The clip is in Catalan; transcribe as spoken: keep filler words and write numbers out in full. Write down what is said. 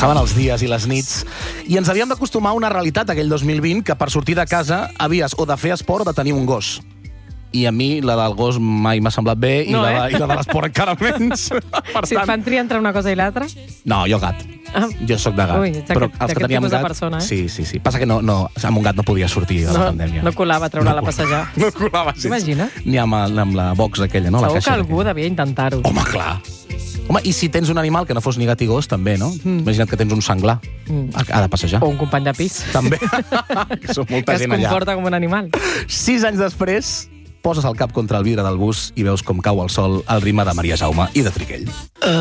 passaven els dies i les nits, i ens havíem d'acostumar a una realitat aquell dos mil vint, que per sortir de casa havies o de fer esport o de tenir un gos. I a mi la del gos mai m'ha semblat bé, i, No, la, eh? de, i la de l'esport encara menys. Per Si et tant... fan triar entre una cosa i l'altra... No, jo gat. Ah. Jo sóc de gat. Ui, ets però aquest- els que d'aquest teníem tipus de gat... persona, eh? Sí, sí, sí. Passa que no, no, amb un gat no podia sortir de la No, pandèmia. no colava treure-la a passejar. No colava, sí. T'imagines? Ni amb, el- amb la box aquella, no? La Segur que caixa algú aquella. devia intentar-ho. Home, clar. Home, i si tens un animal que no fos ni gat i gos, també, no? Mm. Imagina't que tens un senglar. Mm. Ha de passejar. O un company de pis. També. Que som molta que es gent allà. comporta com un animal. Sis anys després, poses el cap contra el vidre del bus i veus com cau el sol al ritme de Maria Jaume i de Triquell.